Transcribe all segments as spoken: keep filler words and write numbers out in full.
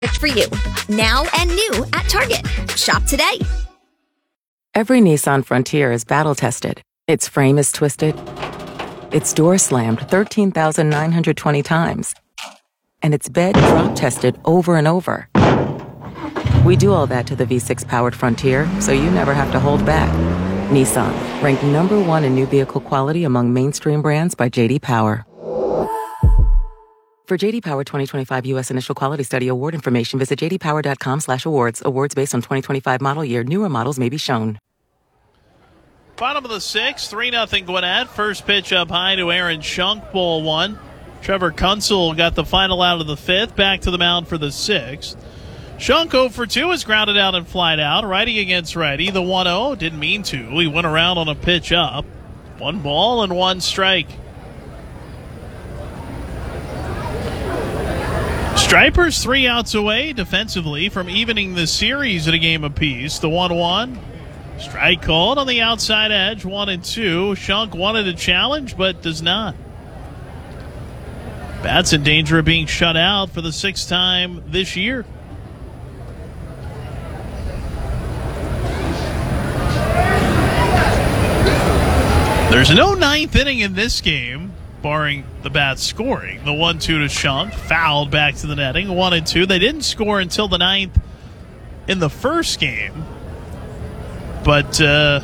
For you, now and new at Target. Shop today. Every Nissan Frontier is battle-tested. Its frame is twisted. Its door slammed thirteen thousand nine hundred twenty times. And its bed drop-tested over and over. We do all that to the V six powered Frontier, so you never have to hold back. Nissan, ranked number one in new vehicle quality among mainstream brands by J D Power. For J D Power twenty twenty-five U S Initial Quality Study Award information, visit j d power dot com slash awards. Awards based on twenty twenty-five model year. Newer models may be shown. Bottom of the sixth, three nothing Gwinnett. First pitch up high to Aaron Schunk, ball one. Trevor Kunzel got the final out of the fifth. Back to the mound for the sixth. Schunk oh for two is grounded out and flied out. Righty against righty. The one oh didn't mean to. He went around on a pitch up. One ball and one strike. Stripers three outs away defensively from evening the series at a game apiece. The one one. Strike called on the outside edge. One and two. Schunk wanted a challenge but does not. Bats in danger of being shut out for the sixth time this year. There's no ninth inning in this game, barring the Bats scoring. The one two to Schunk, fouled back to the netting, one and two. They didn't score until the ninth in the first game. But uh,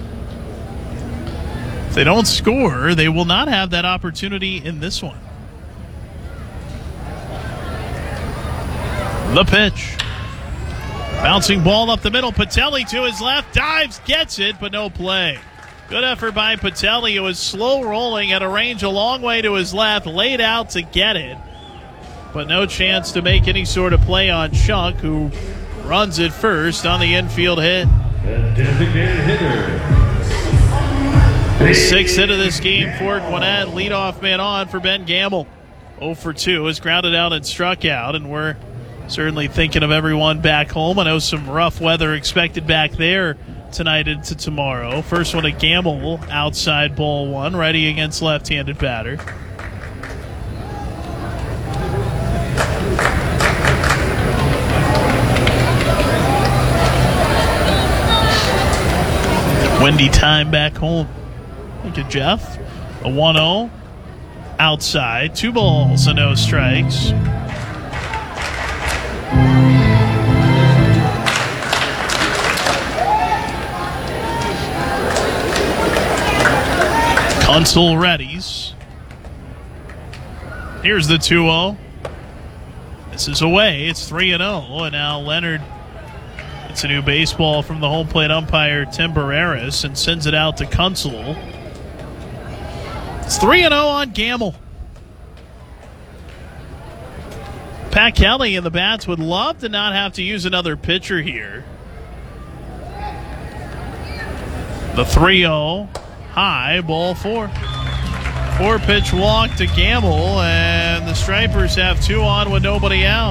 if they don't score, they will not have that opportunity in this one. The pitch. Bouncing ball up the middle. Patelli to his left, dives, gets it, but no play. Good effort by Patelli. It was slow rolling at a range a long way to his left, laid out to get it, but no chance to make any sort of play on Schunk, who runs it first on the infield hit. The designated hitter. Sixth hit of this game for Gwinnett. Leadoff man on for Ben Gamble. oh for two is grounded out and struck out, and we're certainly thinking of everyone back home. I know some rough weather expected back there tonight into tomorrow. First one at Gamble, outside ball one, righty against left-handed batter. Windy time back home. Thank you, Jeff. A one oh, outside, two balls and no strikes. Kunzel readies. Here's the two oh. This is away. It's three and oh. And now Leonard gets a new baseball from the home plate umpire, Tim Barreras, and sends it out to Kunzel. It's three and oh on Gamble. Pat Kelly and the Bats would love to not have to use another pitcher here. The three oh. High, ball four. Four pitch walk to Gamble, and the Stripers have two on with nobody out.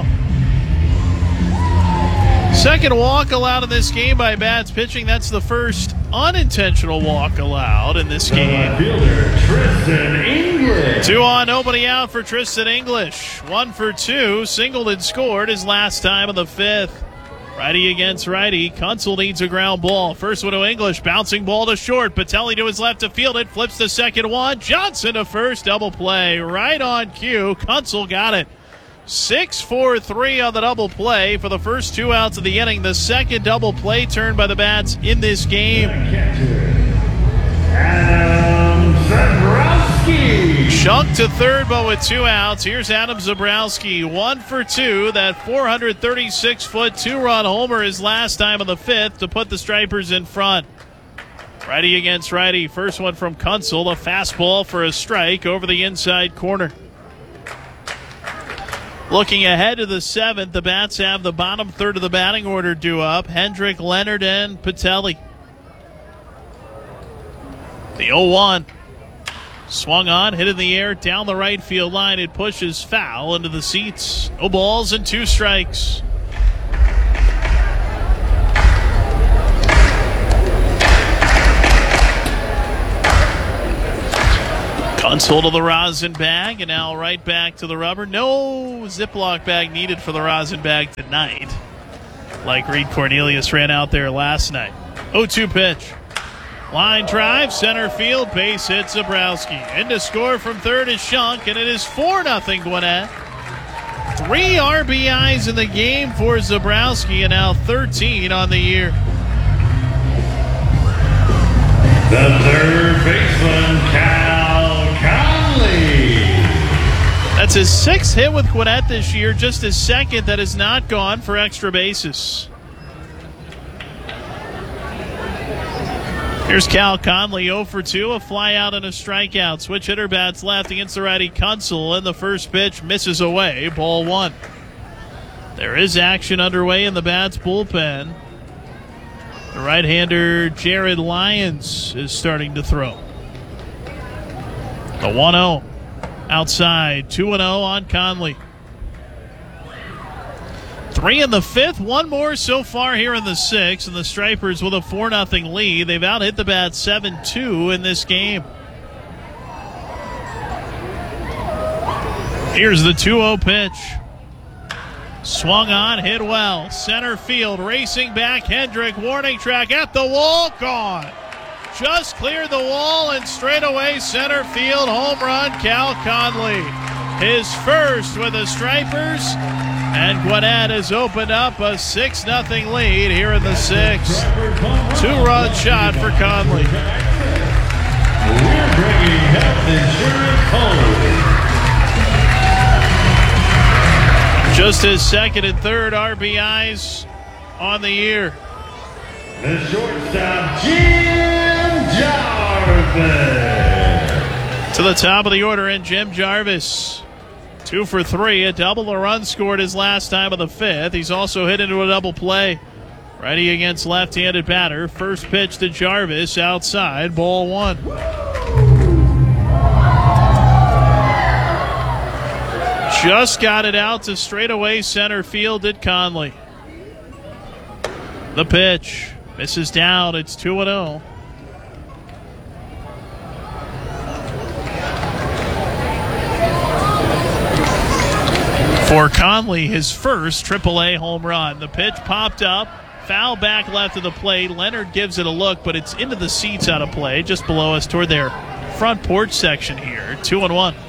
Second walk allowed in this game by Bats pitching. That's the first unintentional walk allowed in this game. Fielder, Tristan English. Two on, nobody out for Tristan English. One for two, singled and scored his last time of the fifth. Righty against righty. Kunzel needs a ground ball. First one to English. Bouncing ball to short. Patelli to his left to field it. Flips the second one. Johnson to first. Double play. Right on cue. Kunzel got it. six four three on the double play for the first two outs of the inning. The second double play turned by the Bats in this game. Adam Zabrowski. Schunk to third, but with two outs. Here's Adam Zabrowski, one for two. That four thirty-six foot two-run homer his last time of the fifth to put the Stripers in front. Righty against righty. First one from Kunzel, a fastball for a strike over the inside corner. Looking ahead to the seventh, the Bats have the bottom third of the batting order due up. Hendrick, Leonard, and Patelli. The oh one. Swung on, hit in the air, down the right field line. It pushes foul into the seats. No balls and two strikes. Console to the rosin bag, and now right back to the rubber. No Ziploc bag needed for the rosin bag tonight, like Reed Cornelius ran out there last night. oh two pitch. Line drive, center field, base hit Zabrowski. In to score from third is Shunk, and it is four nothing Gwinnett. Three R B Is in the game for Zabrowski, and now thirteen on the year. The third baseman, Cal Conley. That's his sixth hit with Gwinnett this year, just his second that has not gone for extra bases. Here's Cal Conley, oh for two, a fly out and a strikeout. Switch hitter bats left against the righty Kunsel, and the first pitch misses away, ball one. There is action underway in the Bats bullpen. The right-hander Jared Lyons is starting to throw. The one oh outside, two and oh on Conley. Three in the fifth, one more so far here in the sixth, and the Stripers with a four nothing lead. They've out-hit the Bats seven two in this game. Here's the two oh pitch. Swung on, hit well. Center field, racing back, Hendrick, warning track at the wall, gone. Just cleared the wall and straight away center field, home run, Cal Conley. His first with the Stripers, and Gwinnett has opened up a six nothing lead here in the sixth. Two-run shot for Conley. We're bringing health insurance home. Just his second and third R B Is on the year. The shortstop, Jim Jarvis. To the top of the order, and Jim Jarvis. Two for three, a double, a run scored his last time of the fifth. He's also hit into a double play. Righty against left-handed batter. First pitch to Jarvis, outside, ball one. Just got it out to straightaway center field at Conley. The pitch misses down. It's two and oh. For Conley, his first triple A home run. The pitch popped up, foul back left of the plate. Leonard gives it a look, but it's into the seats out of play, just below us toward their front porch section here. Two and one.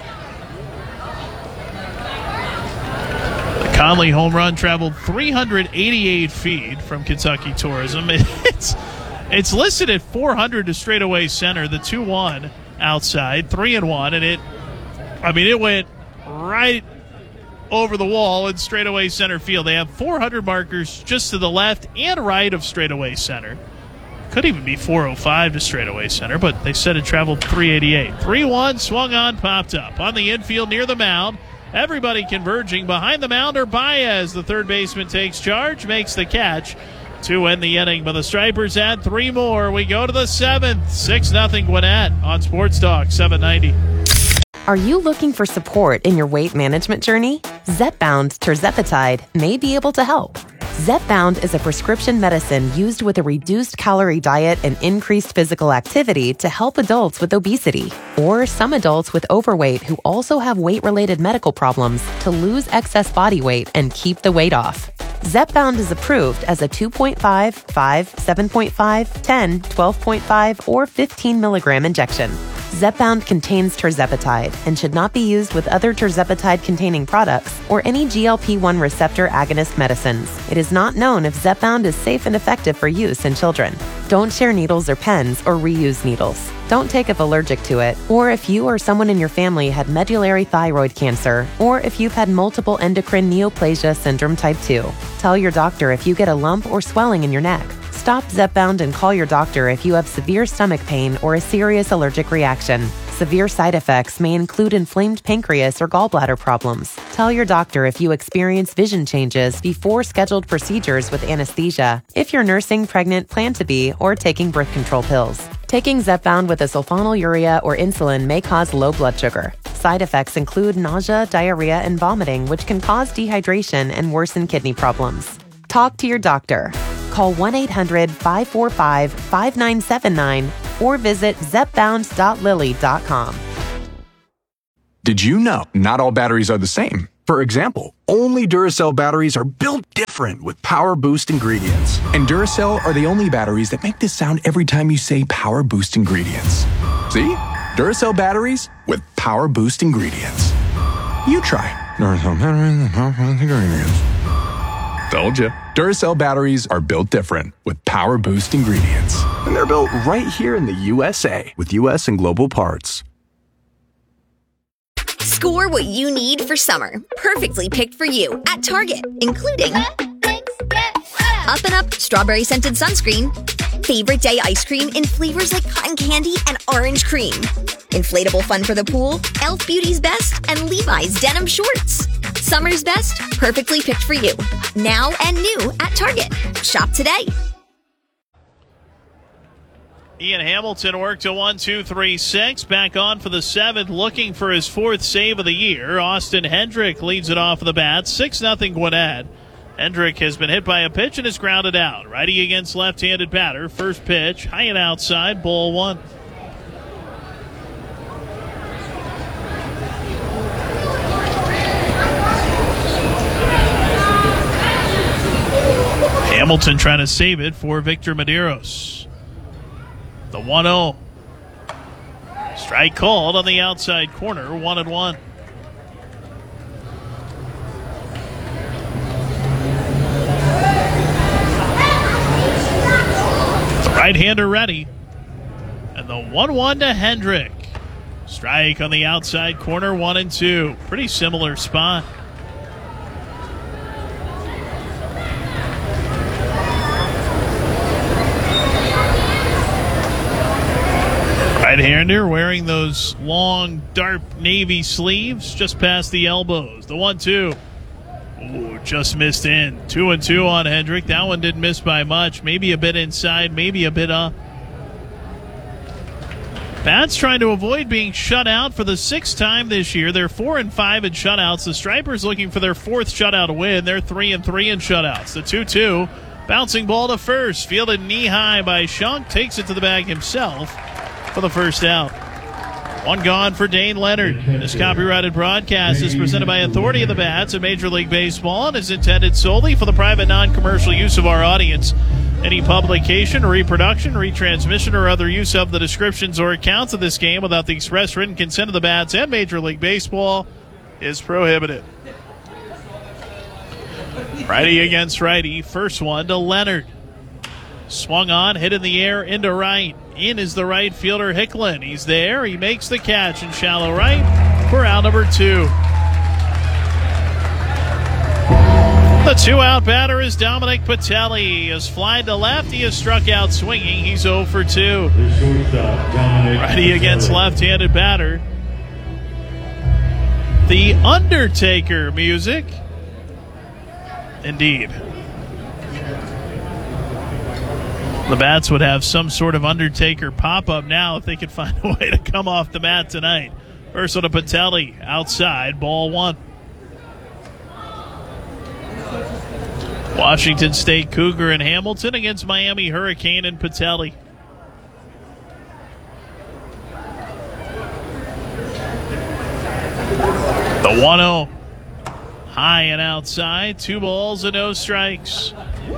The Conley home run traveled three hundred eighty-eight feet from Kentucky Tourism. It's it's listed at four hundred to straightaway center. The two one outside, three and one, and it, I mean, it went right over the wall in straightaway center field. They have four hundred markers just to the left and right of straightaway center. Could even be four oh five to straightaway center, but they said it traveled three eighty-eight. three one, swung on, popped up. On the infield near the mound, everybody converging. Behind the mound are Baez. The third baseman takes charge, makes the catch to end the inning. But the Stripers add three more. We go to the seventh. six nothing Gwinnett on Sports Talk seven ninety. Are you looking for support in your weight management journey? Zepbound tirzepatide may be able to help. Zepbound is a prescription medicine used with a reduced calorie diet and increased physical activity to help adults with obesity or some adults with overweight who also have weight-related medical problems to lose excess body weight and keep the weight off. Zepbound is approved as a two point five, five, seven point five, ten, twelve point five, or fifteen milligram injection. Zepbound contains tirzepatide and should not be used with other tirzepatide-containing products or any G L P one receptor agonist medicines. It is not known if Zepbound is safe and effective for use in children. Don't share needles or pens or reuse needles. Don't take if allergic to it, or if you or someone in your family had medullary thyroid cancer, or if you've had multiple endocrine neoplasia syndrome type two. Tell your doctor if you get a lump or swelling in your neck. Stop Zepbound and call your doctor if you have severe stomach pain or a serious allergic reaction. Severe side effects may include inflamed pancreas or gallbladder problems. Tell your doctor if you experience vision changes before scheduled procedures with anesthesia, if you're nursing, pregnant, plan to be, or taking birth control pills. Taking Zepbound with a sulfonylurea or insulin may cause low blood sugar. Side effects include nausea, diarrhea, and vomiting, which can cause dehydration and worsen kidney problems. Talk to your doctor. Call one eight hundred, five four five, five nine seven nine or visit zepbound dot lilly dot com. Did you know not all batteries are the same? For example, only Duracell batteries are built different with Power Boost ingredients. And Duracell are the only batteries that make this sound every time you say Power Boost ingredients. See? Duracell batteries with Power Boost ingredients. You try. Duracell batteries with Power Boost ingredients. Told you. Duracell batteries are built different with Power Boost ingredients. And they're built right here in the U S A with U S and global parts. Score what you need for summer. Perfectly picked for you at Target, including Up and Up Strawberry Scented Sunscreen, Favorite Day Ice Cream in flavors like cotton candy and orange cream, Inflatable Fun for the Pool, e l f Beauty's Best, and Levi's Denim Shorts. Summer's best, perfectly picked for you. Now and new at Target. Shop today. Ian Hamilton worked a one two three six. Back on for the seventh, looking for his fourth save of the year. Austin Hendrick leads it off of the bat. six nothing Gwinnett. Hendrick has been hit by a pitch and is grounded out. Righty against left-handed batter. First pitch, high and outside, ball one. Hamilton trying to save it for Victor Medeiros. The one oh. Strike called on the outside corner, one and one. The right-hander ready. And the one one to Hendrick. Strike on the outside corner, one and two. Pretty similar spot. Right-hander wearing those long, dark navy sleeves just past the elbows. The one two. Ooh, just missed in. Two and two on Hendrick. That one didn't miss by much. Maybe a bit inside, maybe a bit up. Bats trying to avoid being shut out for the sixth time this year. They're four and five in shutouts. The Stripers looking for their fourth shutout win. They're three and three in shutouts. The two two. Bouncing ball to first. Fielded knee-high by Shunk. Takes it to the bag himself for the first out. One gone for Dane Leonard. This copyrighted broadcast is presented by Authority of the Bats of Major League Baseball and is intended solely for the private non-commercial use of our audience. Any publication, reproduction, retransmission, or other use of the descriptions or accounts of this game without the express written consent of the Bats and Major League Baseball is prohibited. Righty against righty. First one to Leonard. Swung on, hit in the air, into right. In is the right fielder, Hicklin. He's there. He makes the catch in shallow right for out number two. The two-out batter is Dominic Patelli. He has flied to left. He has struck out swinging. He's oh for two. Righty against left-handed batter. The Undertaker music. Indeed. The Bats would have some sort of Undertaker pop-up now if they could find a way to come off the mat tonight. First one to Patelli, outside, ball one. Washington State Cougar and Hamilton against Miami Hurricane and Patelli. The one oh. High and outside, two balls and no strikes.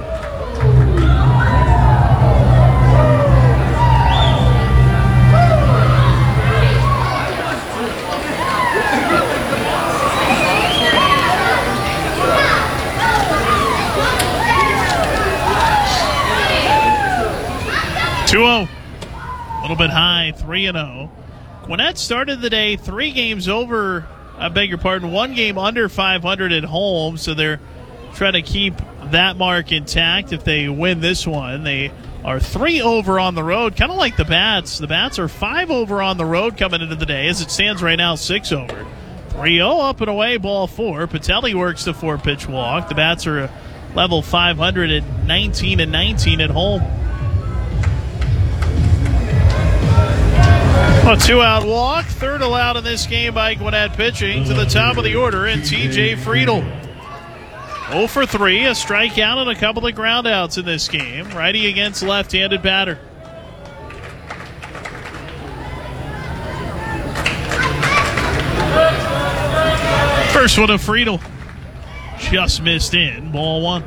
two oh. A little bit high, three and oh. Gwinnett started the day three games over, I beg your pardon, one game under five hundred at home, so they're trying to keep that mark intact. If they win this one, they are three over on the road, kind of like the Bats. The Bats are five over on the road coming into the day. As it stands right now, six over. three oh up and away, ball four. Patelli works the four-pitch walk. The Bats are a level five hundred at nineteen and nineteen at home. A two-out walk, third allowed in this game by Gwinnett pitching to the top of the order, and T J Friedel. oh for three, a strikeout and a couple of groundouts in this game. Righty against left-handed batter. First one of Friedel. Just missed in. Ball one.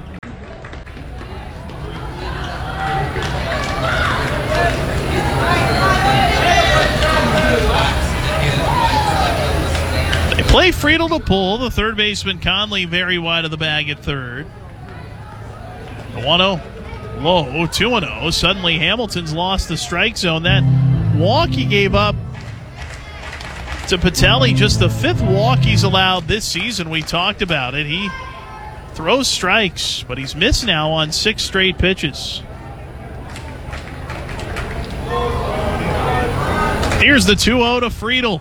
They play Friedel to pull. The third baseman Conley very wide of the bag at third. one oh. Low. two one oh. Suddenly Hamilton's lost the strike zone. That walk he gave up to Patelli, just the fifth walk he's allowed this season. We talked about it. He throws strikes, but he's missed now on six straight pitches. Here's the two oh to Friedel.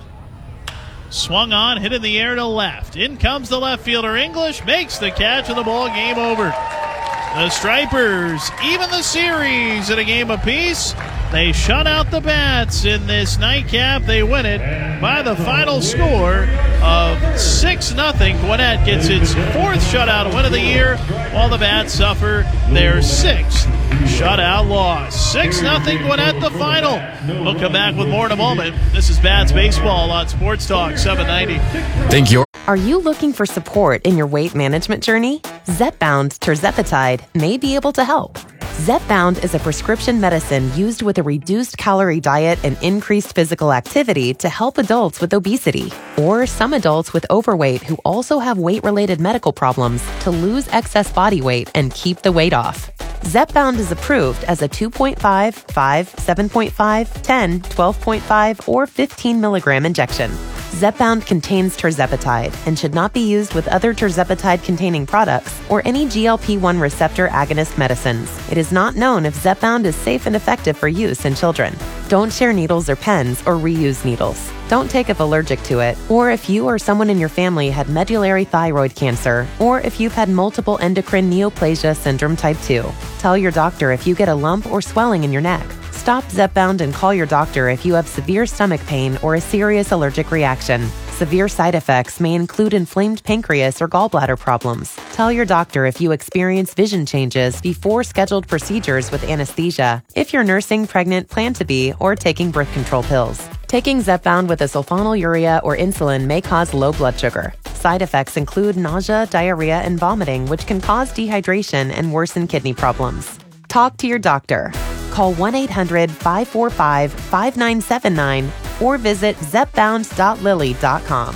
Swung on, hit in the air to left. In comes the left fielder. English makes the catch, and the ball game over. The Stripers even the series at a game apiece. They shut out the Bats in this nightcap. They win it by the final score of six nothing. Gwinnett gets its fourth shutout win of the year, while the Bats suffer their sixth shutout loss. six nothing Gwinnett, the final. We'll come back with more in a moment. This is Bats Baseball on Sports Talk seven ninety. Thank you. Are you looking for support in your weight management journey? Zepbound Tirzepatide may be able to help. Zepbound is a prescription medicine used with a reduced calorie diet and increased physical activity to help adults with obesity, or some adults with overweight who also have weight-related medical problems to lose excess body weight and keep the weight off. Zepbound is approved as a two point five, five, seven point five, ten, twelve point five, or fifteen milligram injection. Zepbound contains tirzepatide and should not be used with other tirzepatide-containing products or any G L P one receptor agonist medicines. It is not known if Zepbound is safe and effective for use in children. Don't share needles or pens or reuse needles. Don't take if allergic to it, or if you or someone in your family had medullary thyroid cancer, or if you've had multiple endocrine neoplasia syndrome type two. Tell your doctor if you get a lump or swelling in your neck. Stop Zepbound and call your doctor if you have severe stomach pain or a serious allergic reaction. Severe side effects may include inflamed pancreas or gallbladder problems. Tell your doctor if you experience vision changes before scheduled procedures with anesthesia, if you're nursing, pregnant, plan to be, or taking birth control pills. Taking Zepbound with a sulfonylurea or insulin may cause low blood sugar. Side effects include nausea, diarrhea, and vomiting, which can cause dehydration and worsen kidney problems. Talk to your doctor. Call one eight hundred, five four five, five nine seven nine or visit zepbound dot lilly dot com.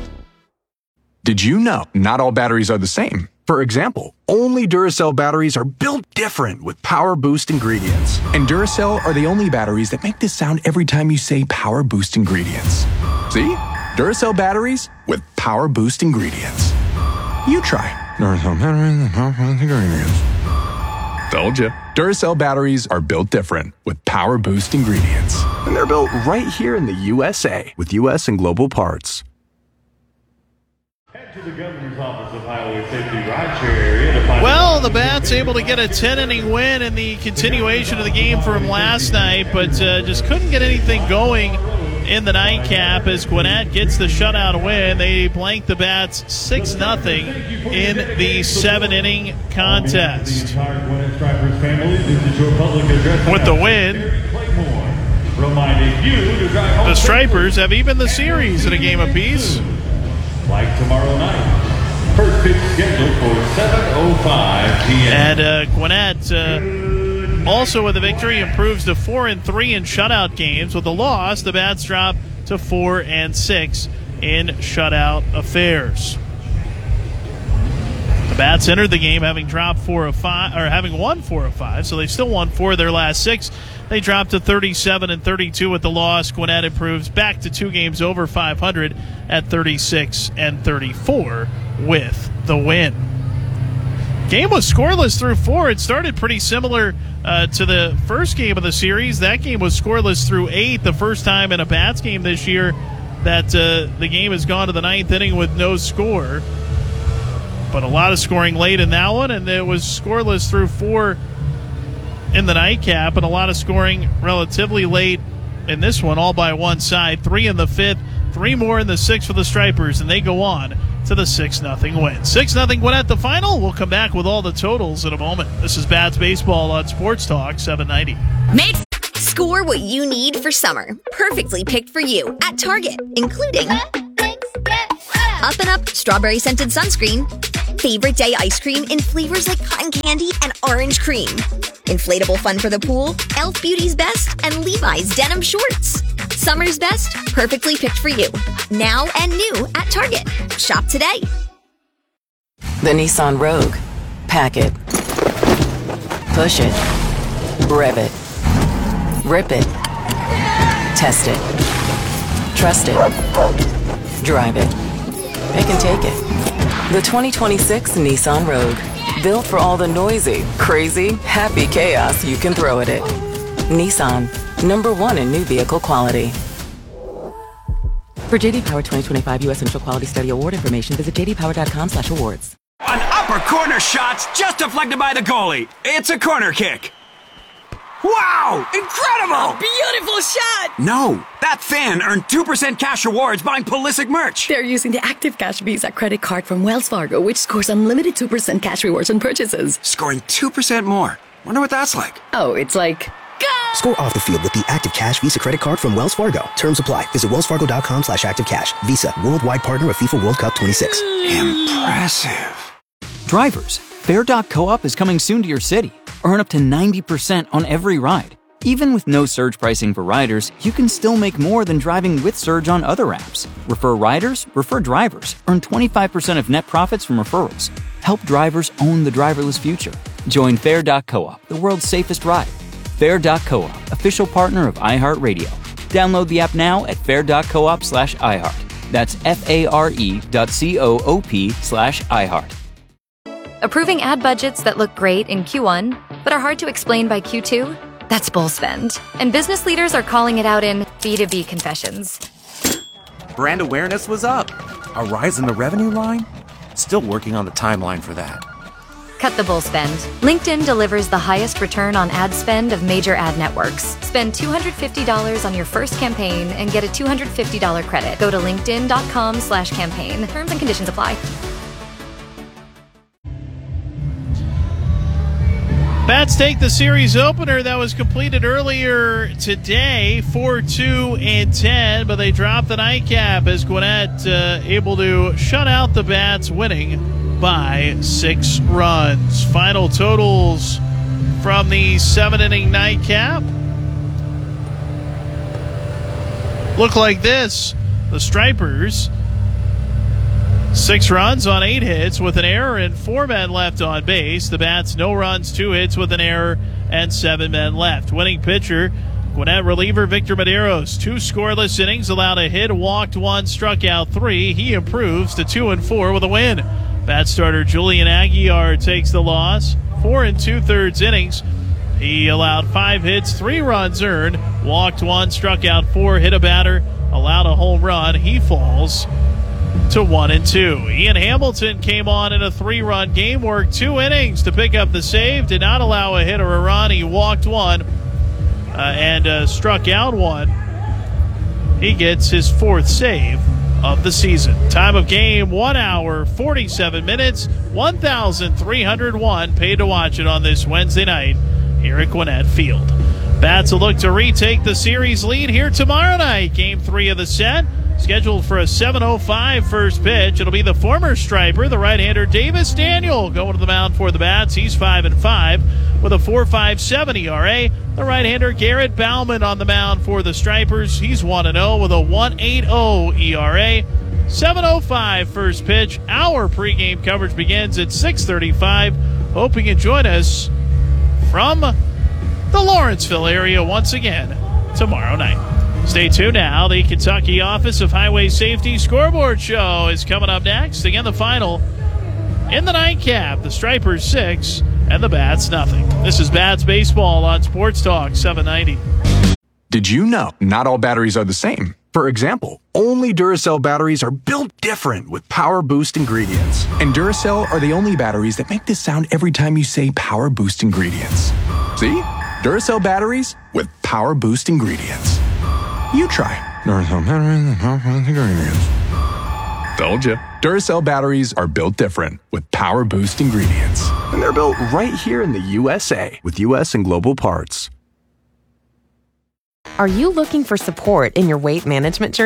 Did you know not all batteries are the same? For example, only Duracell batteries are built different with Power Boost ingredients. And Duracell are the only batteries that make this sound every time you say Power Boost ingredients. See? Duracell batteries with Power Boost ingredients. You try. Duracell batteries with Power Boost ingredients. Told you. Duracell batteries are built different with Power Boost ingredients. And they're built right here in the U S A with U S and global parts. Head to the Governor's Office of Highway Safety rideshare area to find Well, the Bats able to get a ten-inning win in the continuation of the game from last night, but uh, just couldn't get anything going in the nightcap as Gwinnett gets the shutout win. They blanked the Bats six nothing in the seven-inning contest. With the win, the Stripers have evened the series in a game apiece. Like tomorrow night. First pitch scheduled for seven oh five p.m. And uh, Gwinnett uh, also with a victory improves to four and three in shutout games. With a loss, the Bats drop to four and six in shutout affairs. The Bats entered the game having dropped four of five, or having won four of five, so they still won four of their last six. They dropped to thirty-seven and thirty-two with the loss. Gwinnett improves back to two games over five hundred at thirty-six and thirty-four with the win. Game was scoreless through four. It started pretty similar uh, to the first game of the series. That game was scoreless through eight, the first time in a Bats game this year that uh, the game has gone to the ninth inning with no score. But a lot of scoring late in that one, and it was scoreless through four in the nightcap, and a lot of scoring relatively late in this one, all by one side. Three in the fifth, three more in the sixth for the Stripers, and they go on to the six nothing win. six nothing win at the final. We'll come back with all the totals in a moment. This is Bats Baseball on Sports Talk seven ninety. Made Score what you need for summer. Perfectly picked for you at Target, including Up and Up Strawberry Scented Sunscreen. Favorite Day Ice Cream in flavors like cotton candy and orange cream. Inflatable fun for the pool, e l f Beauty's Best, and Levi's Denim Shorts. Summer's best, perfectly picked for you. Now and new at Target. Shop today. The Nissan Rogue. Pack it. Push it. Rev it. Rip it. Test it. Trust it. Drive it. It can take it. The twenty twenty-six Nissan Rogue. Built for all the noisy, crazy, happy chaos you can throw at it. Nissan. Number one in new vehicle quality. For J D Power twenty twenty-five U S Initial Quality Study Award information, visit j d power dot com slash awards. An upper corner shot's just deflected by the goalie. It's a corner kick. Wow! Incredible! Beautiful shot! No, that fan earned two percent cash rewards buying Pulisic merch. They're using the Active Cash Visa credit card from Wells Fargo, which scores unlimited two percent cash rewards on purchases. Scoring two percent more. Wonder what that's like. Oh, it's like... Go! Score off the field with the Active Cash Visa credit card from Wells Fargo. Terms apply. Visit wellsfargo.com slash activecash. Visa, worldwide partner of FIFA World Cup twenty-six. Impressive. Drivers, Fair dot co-op is coming soon to your city. Earn up to ninety percent on every ride. Even with no surge pricing for riders, you can still make more than driving with Surge on other apps. Refer riders, refer drivers. Earn twenty-five percent of net profits from referrals. Help drivers own the driverless future. Join Fair dot co-op, the world's safest ride. Fair dot co-op, official partner of iHeartRadio. Download the app now at fair dot coop slash iHeart. That's F-A-R-E dot C-O-O-P slash iHeart. Approving ad budgets that look great in Q one, but are hard to explain by Q two? That's bull spend. And business leaders are calling it out in B two B confessions. Brand awareness was up. A rise in the revenue line? Still working on the timeline for that. Cut the bull spend. LinkedIn delivers the highest return on ad spend of major ad networks. Spend two hundred fifty dollars on your first campaign and get a two hundred fifty dollars credit. Go to linkedin.com slash campaign. Terms and conditions apply. Bats take the series opener that was completed earlier today, four two and ten, but they dropped the nightcap as Gwinnett uh, able to shut out the Bats, winning by six runs. Final totals from the seven-inning nightcap look like this. The Stripers, six runs on eight hits with an error and four men left on base. The Bats, no runs, two hits with an error and seven men left. Winning pitcher, Gwinnett reliever Victor Medeiros. Two scoreless innings, allowed a hit, walked one, struck out three. He improves to two and four with a win. Bat starter Julian Aguiar takes the loss. Four and two-thirds innings. He allowed five hits, three runs earned, walked one, struck out four, hit a batter, allowed a home run. He falls to one and two. Ian Hamilton came on in a three-run game, worked two innings to pick up the save, did not allow a hit or a run. He walked one uh, and uh, struck out one. He gets his fourth save of the season. Time of game, one hour, forty-seven minutes, one thousand three hundred one paid to watch it on this Wednesday night here at Gwinnett Field. Bats will look to retake the series lead here tomorrow night. Game three of the set, scheduled for a seven oh five first pitch. It'll be the former Striper, the right-hander Davis Daniel, going to the mound for the Bats. He's five and five with a four point five seven E R A. The right-hander Garrett Bauman on the mound for the Stripers. He's one and oh with a one point eight oh E R A. seven oh five first pitch. Our pregame coverage begins at six thirty-five. Hope you can join us from the Lawrenceville area once again tomorrow night. Stay tuned now. The Kentucky Office of Highway Safety Scoreboard Show is coming up next. Again, the final in the nightcap. The Stripers six and the Bats nothing. This is Bats Baseball on Sports Talk seven ninety. Did you know not all batteries are the same? For example, only Duracell batteries are built different with Power Boost ingredients. And Duracell are the only batteries that make this sound every time you say Power Boost ingredients. See? Duracell batteries with Power Boost ingredients. You try. Duracell batteries with Power Boost ingredients. Told you. Duracell batteries are built different with Power Boost ingredients. And they're built right here in the U S A with U S and global parts. Are you looking for support in your weight management journey?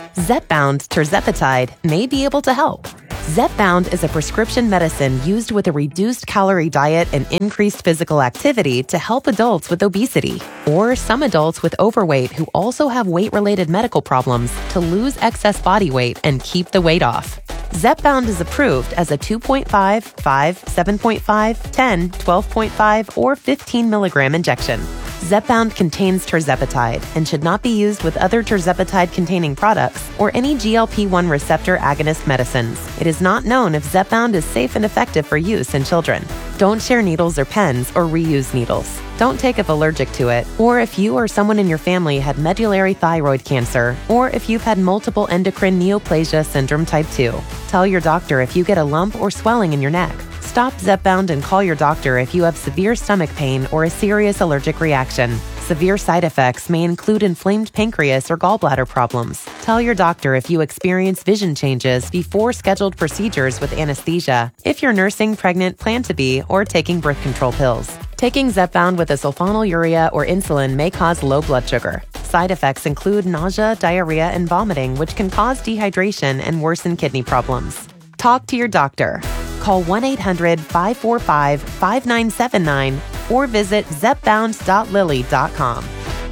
Zepbound terzepatide may be able to help. Zepbound is a prescription medicine used with a reduced calorie diet and increased physical activity to help adults with obesity, or some adults with overweight who also have weight-related medical problems to lose excess body weight and keep the weight off. Zepbound is approved as a two point five, five, seven point five, ten, twelve point five, or fifteen milligram injection. Zepbound contains terzepatide and should not be used with other terzepatide-containing products or any G L P one receptor agonist medicines. It is not known if Zepbound is safe and effective for use in children. Don't share needles or pens or reuse needles. Don't take if allergic to it, or if you or someone in your family had medullary thyroid cancer, or if you've had multiple endocrine neoplasia syndrome type two. Tell your doctor if you get a lump or swelling in your neck. Stop Zepbound and call your doctor if you have severe stomach pain or a serious allergic reaction. Severe side effects may include inflamed pancreas or gallbladder problems. Tell your doctor if you experience vision changes before scheduled procedures with anesthesia, if you're nursing, pregnant, plan to be, or taking birth control pills. Taking Zepbound with a sulfonylurea or insulin may cause low blood sugar. Side effects include nausea, diarrhea, and vomiting, which can cause dehydration and worsen kidney problems. Talk to your doctor. Call one eight hundred, five four five, five nine seven nine or visit zepbound dot lilly dot com.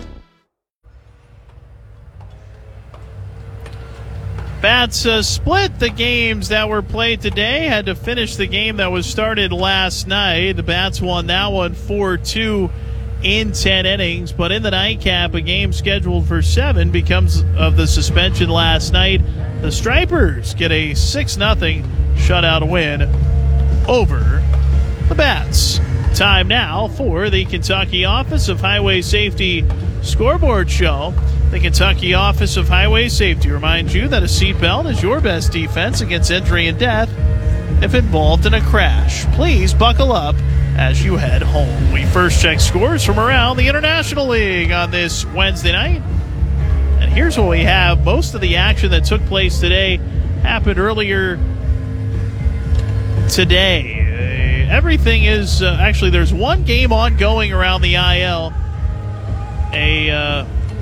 Bats uh, split the games that were played today, had to finish the game that was started last night. The Bats won that one four two in ten innings, but in the nightcap, a game scheduled for seven becomes of the suspension last night. The Stripers get a six nothing shutout win over the Bats. Time now for the Kentucky Office of Highway Safety Scoreboard Show. The Kentucky Office of Highway Safety reminds you that a seatbelt is your best defense against injury and death if involved in a crash. Please buckle up as you head home. We first check scores from around the International League on this Wednesday night. And here's what we have. Most of the action that took place today happened earlier today. Uh, everything is, uh, actually, there's one game ongoing around the I L. A, uh,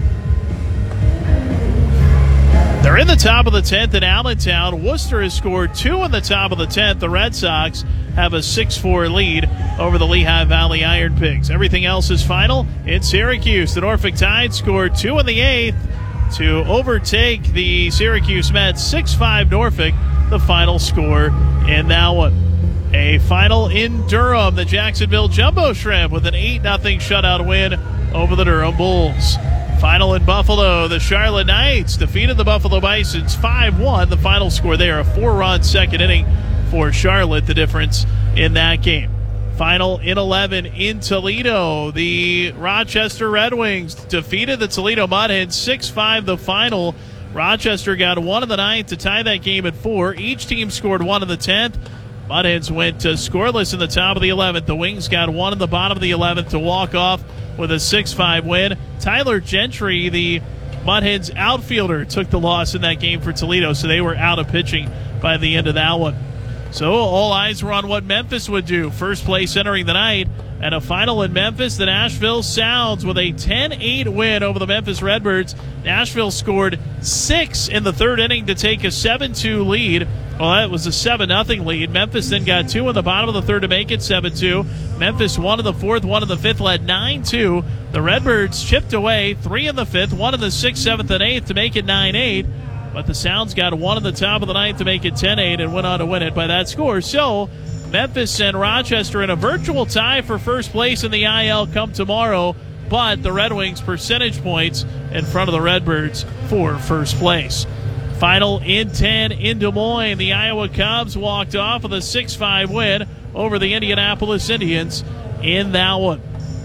they're in the top of the tenth in Allentown. Worcester has scored two in the top of the tenth. The Red Sox have a six four lead over the Lehigh Valley Iron Pigs. Everything else is final in Syracuse. The Norfolk Tide scored two in the eighth to overtake the Syracuse Mets. six five Norfolk, the final score in that one. A final in Durham. The Jacksonville Jumbo Shrimp with an eight nothing shutout win over the Durham Bulls. Final in Buffalo, the Charlotte Knights defeated the Buffalo Bisons five one. The final score there, a four-run second inning for Charlotte, the difference in that game. Final in eleven in Toledo, the Rochester Red Wings defeated the Toledo Mud Hens six five the final. Rochester got one in the ninth to tie that game at four. Each team scored one in the tenth. Mud Hens went uh, scoreless in the top of the eleventh. The Wings got one in the bottom of the eleventh to walk off with a six five win. Tyler Gentry, the Mud Hens outfielder, took the loss in that game for Toledo, so they were out of pitching by the end of that one. So all eyes were on what Memphis would do. First place entering the night, and a final in Memphis. The Nashville Sounds with a ten eight win over the Memphis Redbirds. Nashville scored six in the third inning to take a seven two lead. Well, that was a seven nothing lead. Memphis then got two in the bottom of the third to make it seven two. Memphis one in the fourth, one in the fifth, led nine two. The Redbirds chipped away three in the fifth, one in the sixth, seventh, and eighth to make it nine eight. But the Sounds got one in the top of the ninth to make it ten eight and went on to win it by that score. So Memphis and Rochester in a virtual tie for first place in the I L come tomorrow, but the Red Wings percentage points in front of the Redbirds for first place. Final in ten in Des Moines. The Iowa Cubs walked off with a six five win over the Indianapolis Indians in that one.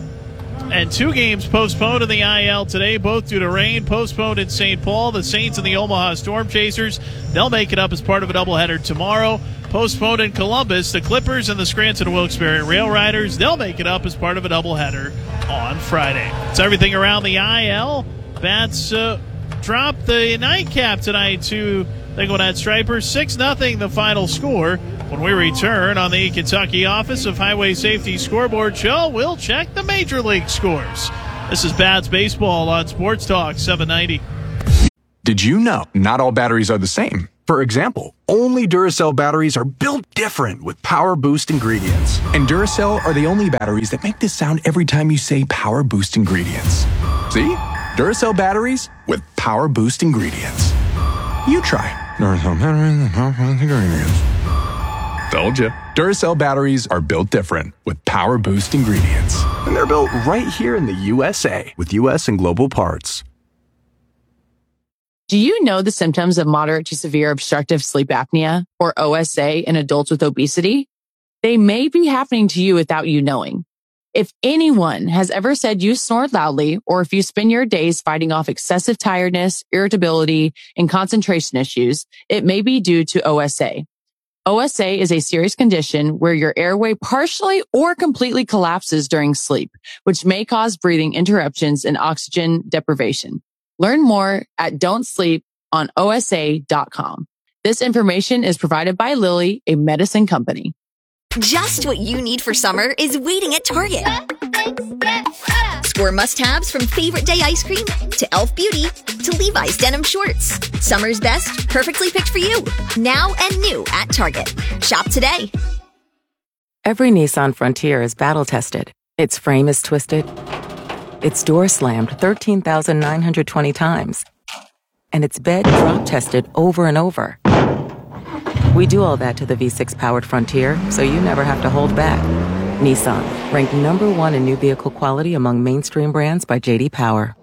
And two games postponed in the I L today, both due to rain. Postponed in Saint Paul, the Saints and the Omaha Storm Chasers. They'll make it up as part of a doubleheader tomorrow. Postponed in Columbus, the Clippers and the Scranton Wilkes-Barre Rail Riders. They'll make it up as part of a doubleheader on Friday. It's everything around the I L. Bats uh, dropped the nightcap tonight to the Gwinnett Stripers. six nothing the final score. When we return on the Kentucky Office of Highway Safety Scoreboard Show, we'll check the Major League scores. This is Bats Baseball on Sports Talk seven ninety. Did you know not all batteries are the same? For example, only Duracell batteries are built different with Power Boost ingredients. And Duracell are the only batteries that make this sound every time you say Power Boost ingredients. See? Duracell batteries with Power Boost ingredients. You try. Duracell batteries with Power Boost ingredients. Told you. Duracell batteries are built different with Power Boost ingredients. And they're built right here in the U S A with U S and global parts. Do you know the symptoms of moderate to severe obstructive sleep apnea, or O S A, in adults with obesity? They may be happening to you without you knowing. If anyone has ever said you snore loudly, or if you spend your days fighting off excessive tiredness, irritability, and concentration issues, it may be due to O S A. O S A is a serious condition where your airway partially or completely collapses during sleep, which may cause breathing interruptions and oxygen deprivation. Learn more at don't sleep on O S A dot com. This information is provided by Lilly, a medicine company. Just what you need for summer is waiting at Target. Score must-haves from Favorite Day ice cream to Elf Beauty to Levi's denim shorts. Summer's best, perfectly picked for you. Now and new at Target. Shop today. Every Nissan Frontier is battle-tested. Its frame is twisted. Its door slammed thirteen thousand nine hundred twenty times. And its bed drop-tested over and over. We do all that to the V six powered Frontier, so you never have to hold back. Nissan, ranked number one in new vehicle quality among mainstream brands by J D Power.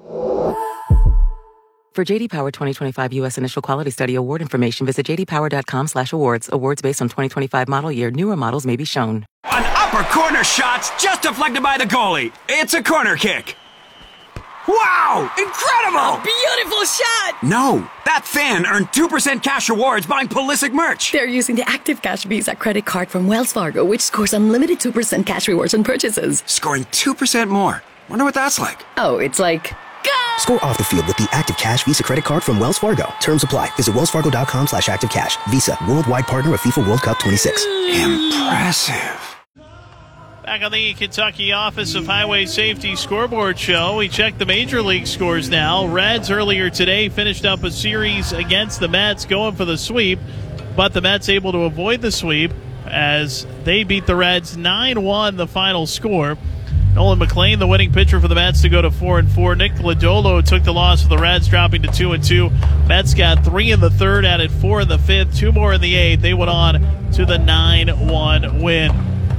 For J D Power twenty twenty-five U S Initial Quality Study award information, visit j d power dot com slash awards. Awards based on twenty twenty-five model year. Newer models may be shown. An upper corner shot's just deflected by the goalie. It's a corner kick. Wow! Incredible! Beautiful shot! No, that fan earned two percent cash rewards buying Pulisic merch. They're using the Active Cash Visa credit card from Wells Fargo, which scores unlimited two percent cash rewards on purchases. Scoring two percent more. Wonder what that's like. Oh, it's like... Go! Score off the field with the Active Cash Visa credit card from Wells Fargo. Terms apply. Visit wells fargo dot com slash active cash. Visa, worldwide partner of FIFA World Cup twenty-six. Impressive. Back on the Kentucky Office of Highway Safety scoreboard show, we check the major league scores now. Reds earlier today finished up a series against the Mets, going for the sweep, but the Mets able to avoid the sweep as they beat the Reds nine one, the final score. Nolan McLean, the winning pitcher for the Mets, to go to four and four. Nick Lodolo took the loss for the Reds, dropping to two and two. Mets got three in the third, added four in the fifth, two more in the eighth. They went on to the nine one win.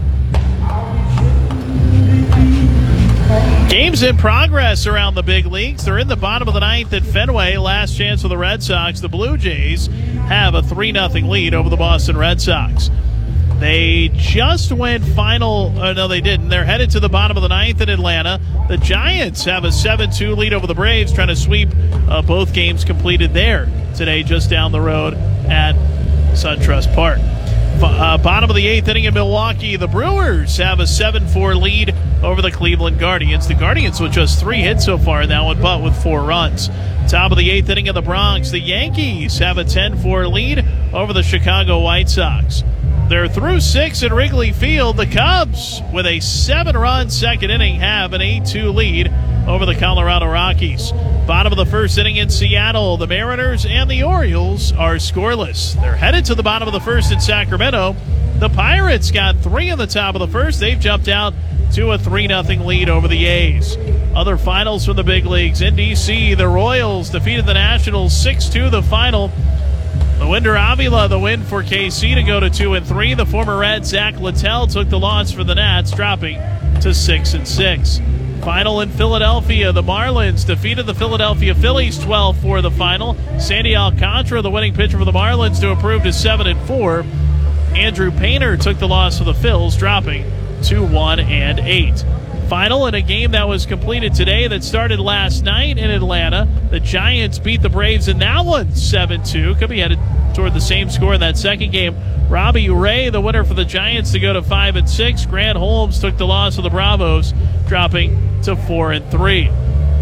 Games in progress around the big leagues. They're in the bottom of the ninth at Fenway. Last chance for the Red Sox. The Blue Jays have a three nothing lead over the Boston Red Sox. They just went final. Uh, no, they didn't. They're headed to the bottom of the ninth in Atlanta. The Giants have a seven two lead over the Braves, trying to sweep uh, both games completed there today, just down the road at SunTrust Park. Uh, bottom of the eighth inning in Milwaukee, the Brewers have a seven four lead over the Cleveland Guardians. The Guardians with just three hits so far in that one, but with four runs. Top of the eighth inning in the Bronx, the Yankees have a ten four lead over the Chicago White Sox. They're through six at Wrigley Field. The Cubs, with a seven-run second inning, have an eight two lead over the Colorado Rockies. Bottom of the first inning in Seattle, the Mariners and the Orioles are scoreless. They're headed to the bottom of the first in Sacramento. The Pirates got three in the top of the first. They've jumped out to a three nothing lead over the A's. Other finals from the big leagues. In D C, the Royals defeated the Nationals six two the final. The Winder Avila, the win for K C to go to two and three. The former Red Zach Littell took the loss for the Nats, dropping to six and six. Final in Philadelphia, the Marlins defeated the Philadelphia Phillies twelve four the final. Sandy Alcantara, the winning pitcher for the Marlins, to improve to seven and four. Andrew Painter took the loss for the Phils, dropping to one and eight. Final in a game that was completed today that started last night in Atlanta. The Giants beat the Braves in that one seven two. Could be headed toward the same score in that second game. Robbie Ray, the winner for the Giants, to go to five and six. Grant Holmes took the loss for the Bravos, dropping to four and three.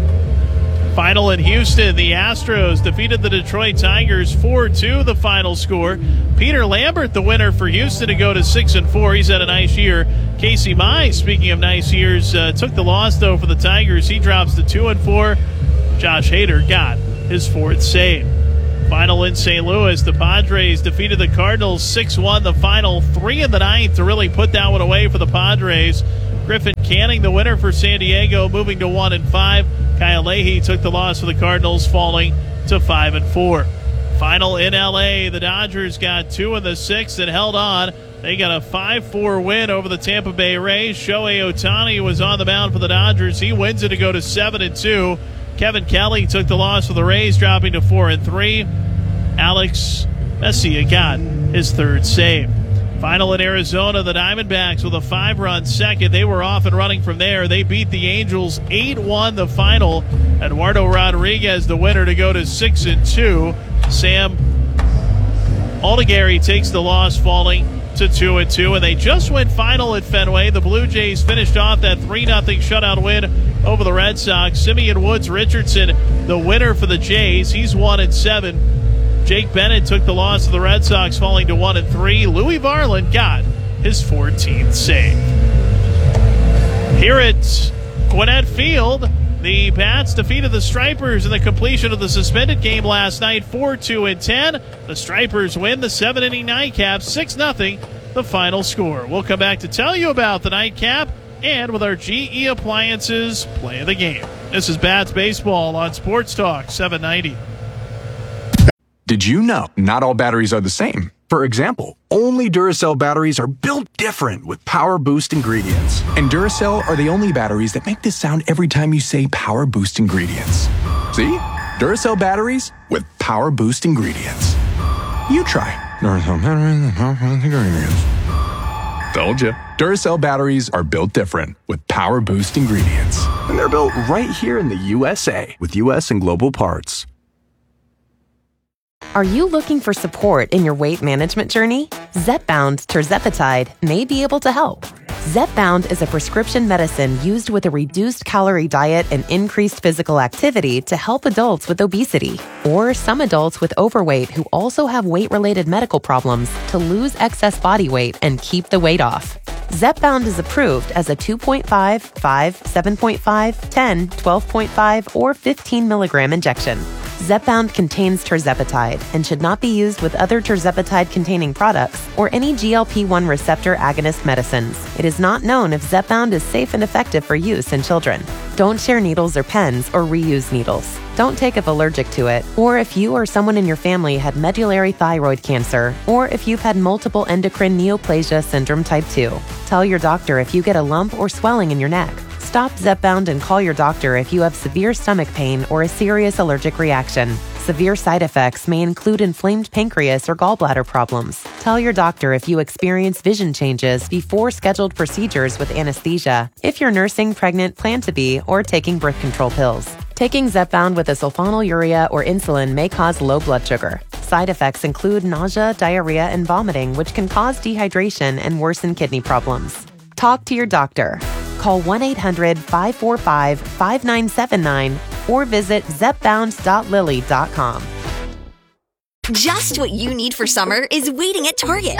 Final in Houston, the Astros defeated the Detroit Tigers four two, the final score. Peter Lambert, the winner for Houston, to go to six and four. He's had a nice year. Casey Mize, speaking of nice years, uh, took the loss though for the Tigers. He drops to two and four. Josh Hader got his fourth save. Final in Saint Louis, the Padres defeated the Cardinals six one, the final three in the ninth to really put that one away for the Padres. Griffin Canning, the winner for San Diego, moving to one and five. Kyle Leahy took the loss for the Cardinals, falling to five and four. Final in L A, the Dodgers got two in the sixth and held on. They got a five four win over the Tampa Bay Rays. Shohei Ohtani was on the mound for the Dodgers. He wins it to go to seven and two. Kevin Kelly took the loss for the Rays, dropping to four and three. Alex Messier got his third save. Final in Arizona, the Diamondbacks with a five-run second. They were off and running from there. They beat the Angels eight one the final. Eduardo Rodriguez, the winner, to go to six and two. Sam Aldegari takes the loss, falling to two and two. And they just went final at Fenway. The Blue Jays finished off that three nothing shutout win over the Red Sox. Simeon Woods Richardson, the winner for the Jays. He's one and seven. Jake Bennett took the loss to the Red Sox, falling to one and three. Louis Varland got his fourteenth save. Here at Gwinnett Field, the Pats defeated the Stripers in the completion of the suspended game last night, four two and ten. The Stripers win the seven-inning nightcap, six nothing, the final score. We'll come back to tell you about the nightcap and with our G E Appliances play of the game. This is Bats Baseball on Sports Talk seven ninety. Did you know not all batteries are the same? For example, only Duracell batteries are built different with Power Boost ingredients. And Duracell are the only batteries that make this sound every time you say Power Boost ingredients. See? Duracell batteries with Power Boost ingredients. You try. Duracell batteries with Power Boost ingredients. Told ya. Duracell batteries are built different with Power Boost ingredients. And they're built right here in the U S A with U S and global parts. Are you looking for support in your weight management journey? Zepbound Tirzepatide may be able to help. Zepbound is a prescription medicine used with a reduced calorie diet and increased physical activity to help adults with obesity or some adults with overweight who also have weight-related medical problems to lose excess body weight and keep the weight off. Zepbound is approved as a two point five, five, seven point five, ten, twelve point five, or fifteen milligram injection. Zepbound contains tirzepatide and should not be used with other tirzepatide-containing products or any G L P one receptor agonist medicines. It is not known if Zepbound is safe and effective for use in children. Don't share needles or pens or reuse needles. Don't take if allergic to it, or if you or someone in your family had medullary thyroid cancer, or if you've had multiple endocrine neoplasia syndrome type two. Tell your doctor if you get a lump or swelling in your neck. Stop Zepbound and call your doctor if you have severe stomach pain or a serious allergic reaction. Severe side effects may include inflamed pancreas or gallbladder problems. Tell your doctor if you experience vision changes before scheduled procedures with anesthesia, if you're nursing, pregnant, plan to be, or taking birth control pills. Taking Zepbound with a sulfonylurea or insulin may cause low blood sugar. Side effects include nausea, diarrhea, and vomiting, which can cause dehydration and worsen kidney problems. Talk to your doctor. Call one eight hundred, five four five, five nine seven nine or visit zepbound dot lilly dot com. Just what you need for summer is waiting at Target.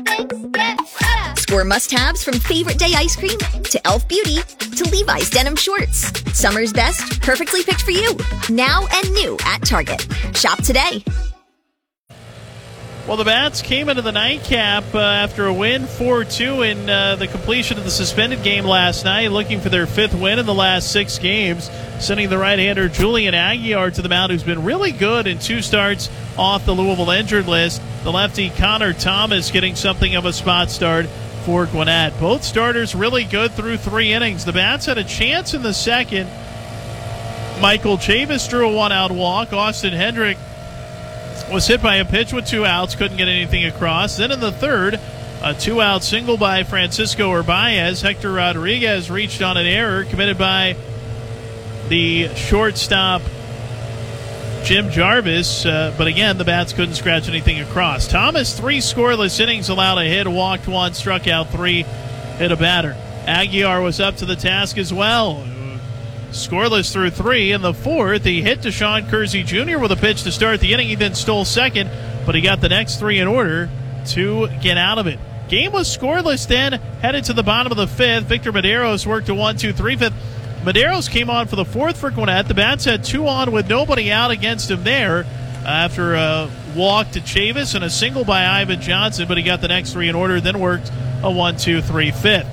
Score must-haves from Favorite Day ice cream to Elf Beauty to Levi's denim shorts. Summer's best, perfectly picked for you. Now and new at Target. Shop today. Well, the Bats came into the nightcap uh, after a win four two in uh, the completion of the suspended game last night, looking for their fifth win in the last six games, sending the right-hander Julian Aguilar to the mound, who's been really good in two starts off the Louisville injured list. The lefty Connor Thomas getting something of a spot start for Gwinnett. Both starters really good through three innings. The Bats had a chance in the second. Michael Chavis drew a one-out walk. Austin Hendrick was hit by a pitch with two outs, couldn't get anything across. Then in the third, a two-out single by Francisco Urbaez. Hector Rodriguez reached on an error committed by the shortstop Jim Jarvis, uh, but again, the Bats couldn't scratch anything across. Thomas, three scoreless innings, allowed a hit, walked one, struck out three, hit a batter. Aguilar was up to the task as well. Scoreless through three. In the fourth, he hit Deshaun Kersey Junior with a pitch to start the inning. He then stole second, but he got the next three in order to get out of it. Game was scoreless then, headed to the bottom of the fifth. Victor Medeiros worked a one two three fifth. Medeiros came on for the fourth for Gwinnett. The Bats had two on with nobody out against him there. after a walk to Chavis and a single by Ivan Johnson, but he got the next three in order, then worked a one two three fifth.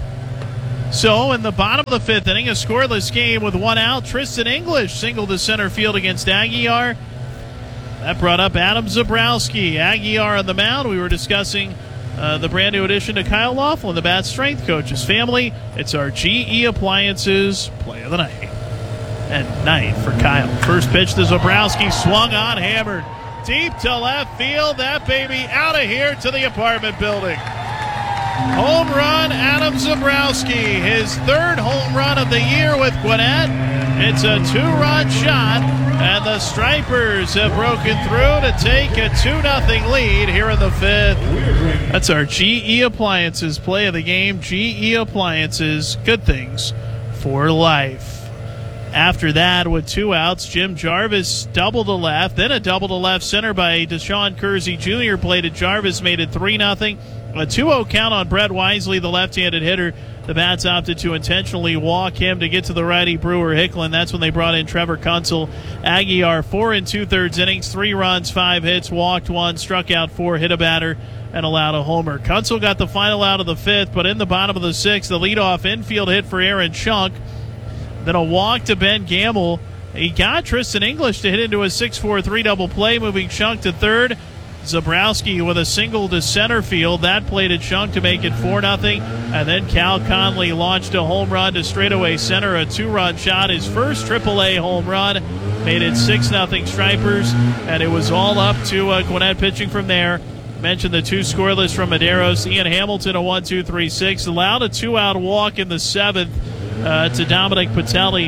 So in the bottom of the fifth inning, a scoreless game with one out. Tristan English singled to center field against Aguiar. That brought up Adam Zabrowski. Aguiar on the mound. We were discussing uh, the brand new addition to Kyle Laughlin, the Bat strength coach's family. It's our G E Appliances play of the night. And night for Kyle. First pitch to Zabrowski, swung on, hammered deep to left field. That baby out of here to the apartment building. Home run, Adam Zabrowski. His third home run of the year with Gwinnett. It's a two-run shot, and the Stripers have broken through to take a two nothing lead here in the fifth. That's our G E Appliances play of the game. G E Appliances, good things for life. After that, with two outs, Jim Jarvis double to left, then a double to left center by Deshaun Kersey Junior Played at Jarvis, made it three nothing. A two oh count on Brett Wisely, the left-handed hitter. The Bats opted to intentionally walk him to get to the righty Brewer Hicklin. That's when they brought in Trevor Kuntzel. Aguiar, four and two-thirds innings, three runs, five hits, walked one, struck out four, hit a batter, and allowed a homer. Kuntzel got the final out of the fifth, but in the bottom of the sixth, the leadoff infield hit for Aaron Schunk. Then a walk to Ben Gamble. He got Tristan English to hit into a six four three double play, moving Schunk to third. Zabrowski with a single to center field. That played at Schunk to make it four nothing. And then Cal Conley launched a home run to straightaway center, a two-run shot. His first triple A home run made it six nothing Stripers. And it was all up to uh, Gwinnett pitching from there. Mentioned the two scoreless from Medeiros. Ian Hamilton, a one two three six. Allowed a two-out walk in the seventh uh, to Dominic Patelli.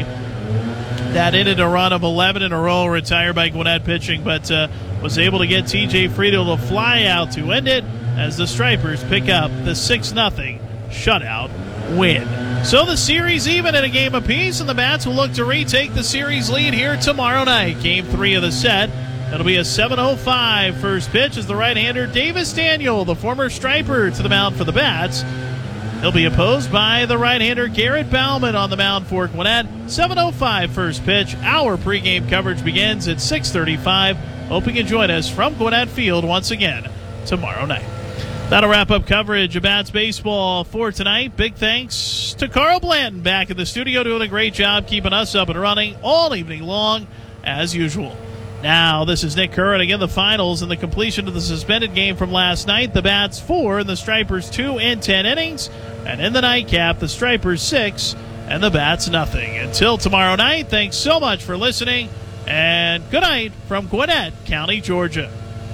That ended a run of eleven in a row, retired by Gwinnett pitching, but uh, was able to get T J Friedel to fly out to end it as the Stripers pick up the six nothing shutout win. So the series even at a game apiece, and the Bats will look to retake the series lead here tomorrow night. Game three of the set. It'll be a seven oh five first pitch as the right-hander Davis Daniel, the former Striper, to the mound for the Bats. He'll be opposed by the right-hander Garrett Bauman on the mound for Gwinnett. seven oh five first pitch. Our pregame coverage begins at six thirty-five. Hope you can join us from Gwinnett Field once again tomorrow night. That'll wrap up coverage of Bats baseball for tonight. Big thanks to Carl Blanton back in the studio, doing a great job keeping us up and running all evening long as usual. Now, this is Nick Kerr, and again, the finals and the completion of the suspended game from last night. The Bats four and the Stripers two in ten innings. And in the nightcap, the Stripers six and the Bats nothing. Until tomorrow night, thanks so much for listening, and good night from Gwinnett County, Georgia.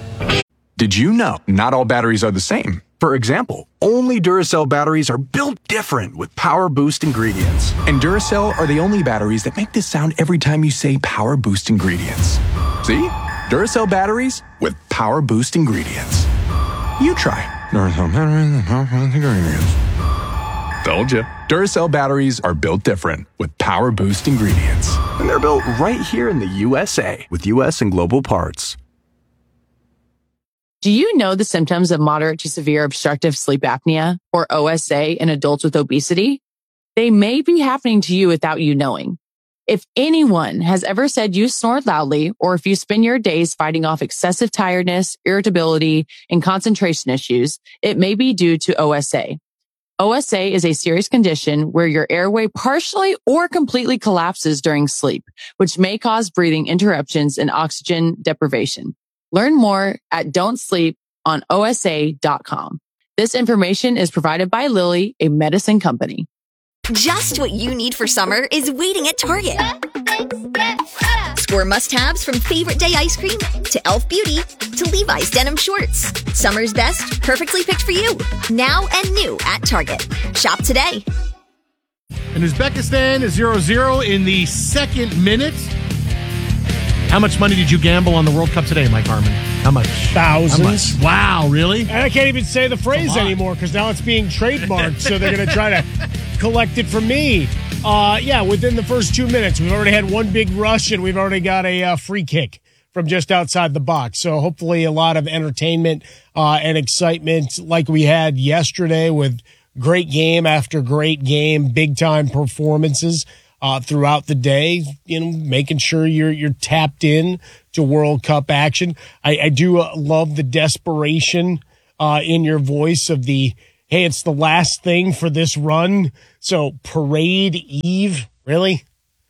Did you know not all batteries are the same? For example, only Duracell batteries are built different with Power Boost ingredients. And Duracell are the only batteries that make this sound every time you say Power Boost ingredients. See? Duracell batteries with Power Boost ingredients. You try. Duracell batteries with Power Boost ingredients. Told you. Duracell batteries are built different with Power Boost ingredients. And they're built right here in the U S A with U S and global parts. Do you know the symptoms of moderate to severe obstructive sleep apnea, or O S A, in adults with obesity? They may be happening to you without you knowing. If anyone has ever said you snore loudly, or if you spend your days fighting off excessive tiredness, irritability, and concentration issues, it may be due to O S A. O S A is a serious condition where your airway partially or completely collapses during sleep, which may cause breathing interruptions and oxygen deprivation. Learn more at don't sleep on O S A dot com. This information is provided by Lilly, a medicine company. Just what you need for summer is waiting at Target. Score must-haves from Favorite Day ice cream to Elf Beauty to Levi's denim shorts. Summer's best, perfectly picked for you. Now and new at Target. Shop today. And Uzbekistan is zero zero in the second minute. How much money did you gamble on the World Cup today, Mike Harmon? How much? Thousands. How much? Wow, really? And I can't even say the phrase anymore because now it's being trademarked, so they're going to try to collect it from me. Uh, yeah, within the first two minutes, we've already had one big rush, and we've already got a uh, free kick from just outside the box. So hopefully a lot of entertainment uh, and excitement like we had yesterday with great game after great game, big-time performances. uh, throughout the day, you know, making sure you're you're tapped in to World Cup action. I, I do uh, love the desperation uh, in your voice of the, hey, it's the last thing for this run. So parade eve, really?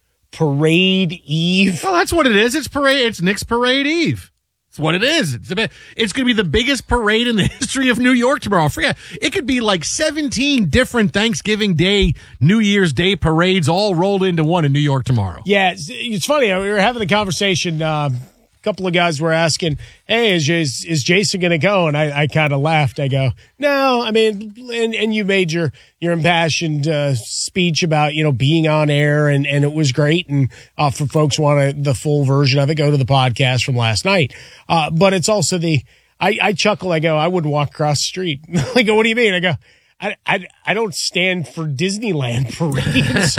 Parade eve? Well, that's what it is. It's parade. It's Knicks Parade Eve. It's what it is. It's, a, it's going to be the biggest parade in the history of New York tomorrow. Forget it could be like seventeen different Thanksgiving Day, New Year's Day parades all rolled into one in New York tomorrow. Yeah, it's, it's funny. We were having the conversation. Uh, a couple of guys were asking, "Hey, is is, is Jason going to go?" And I, I kind of laughed. I go, "No, I mean," and, and you made your your impassioned uh, speech about you know being on air, and, and it was great. And uh, for folks who want the full version of it, go to the podcast from last night. Uh, but it's also the I, I chuckle. I go, I wouldn't walk across the street. I go, what do you mean? I go, I, I, I don't stand for Disneyland parades,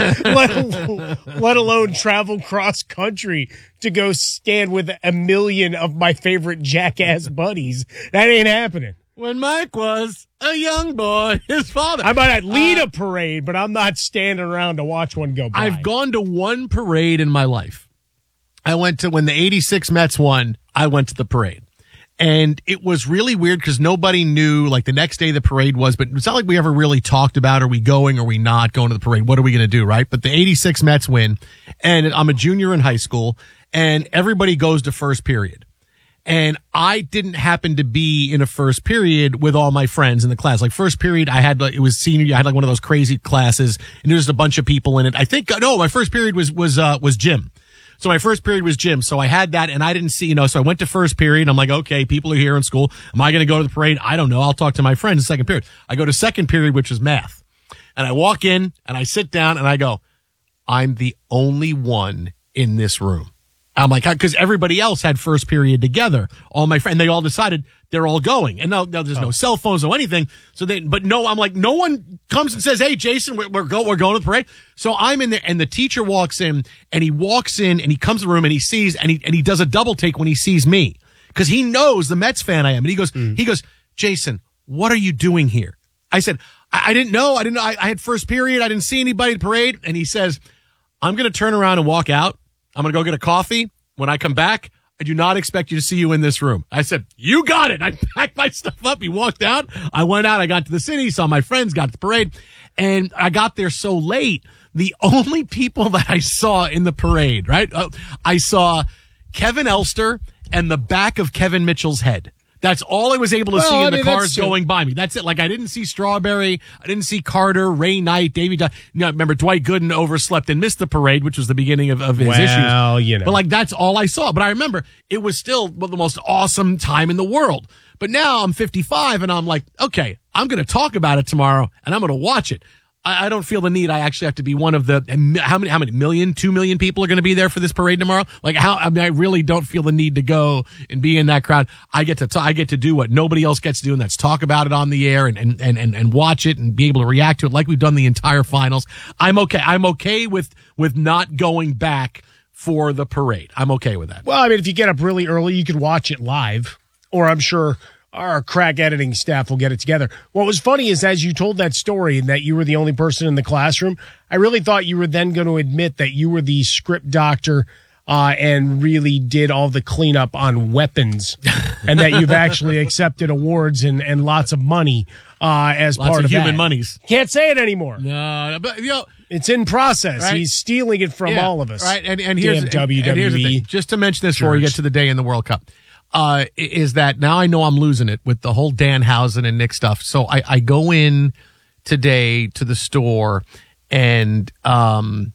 let, let alone travel cross country to go stand with a million of my favorite jackass buddies. That ain't happening. When Mike was a young boy, his father. I might not lead uh, a parade, but I'm not standing around to watch one go by. I've gone to one parade in my life. I went to, when the eighty-six Mets won, I went to the parade. And it was really weird because nobody knew, like, the next day the parade was, but it's not like we ever really talked about, are we going, are we not going to the parade? What are we going to do, right? But the eighty-six Mets win, and I'm a junior in high school, and everybody goes to first period. And I didn't happen to be in a first period with all my friends in the class. Like, first period, I had, like, it was senior, I had, like, one of those crazy classes, and there was a bunch of people in it. I think, no, my first period was, was, uh, was gym. So my first period was gym. So I had that and I didn't see, you know, so I went to first period. I'm like, okay, people are here in school. Am I going to go to the parade? I don't know. I'll talk to my friends in second period. I go to second period, which is math. And I walk in and I sit down and I go, I'm the only one in this room. I'm like, because everybody else had first period together. All my friends, they all decided they're all going. And no, no there's no oh. cell phones or anything. So they, but no, I'm like, no one comes and says, hey, Jason, we're, we're, go, we're going to the parade. So I'm in there and the teacher walks in and he walks in and he comes to the room and he sees, and he, and he does a double take when he sees me. Cause he knows the Mets fan I am. And he goes, mm. he goes, Jason, what are you doing here? I said, I, I didn't know. I didn't know. I, I had first period. I didn't see anybody at the parade. And he says, I'm going to turn around and walk out. I'm going to go get a coffee. When I come back, I do not expect you to see you in this room. I said, you got it. I packed my stuff up. He walked out. I went out. I got to the city, saw my friends, got to the parade. And I got there so late. The only people that I saw in the parade, right? Uh, I saw Kevin Elster and the back of Kevin Mitchell's head. That's all I was able to well, see in I mean, the cars going by me. That's it. Like, I didn't see Strawberry. I didn't see Carter, Ray Knight, Davey. Dun- you know, remember, Dwight Gooden overslept and missed the parade, which was the beginning of, of his well, issues. Well, you know. But, like, that's all I saw. But I remember it was still the most awesome time in the world. But now I'm fifty-five, and I'm like, okay, I'm going to talk about it tomorrow, and I'm going to watch it. I don't feel the need. I actually have to be one of the, how many, how many million, two million people are going to be there for this parade tomorrow? Like how, I mean, I really don't feel the need to go and be in that crowd. I get to, t- I get to do what nobody else gets to do, and that's talk about it on the air and, and, and, and watch it and be able to react to it like we've done the entire finals. I'm okay. I'm okay with, with not going back for the parade. I'm okay with that. Well, I mean, if you get up really early, you could watch it live, or I'm sure our crack editing staff will get it together. What was funny is as you told that story and that you were the only person in the classroom, I really thought you were then going to admit that you were the script doctor uh, and really did all the cleanup on weapons and that you've actually accepted awards and, and lots of money uh, as lots part of of human that. monies. Can't say it anymore. No, but you know, it's in process. Right? He's stealing it from yeah, all of us. Right, and, and here's, Damn W W E. And here's the thing. Just to mention this before we get to the day in the World Cup. Uh, is that now I know I'm losing it with the whole Danhausen and Nick stuff. So I, I go in today to the store and, um,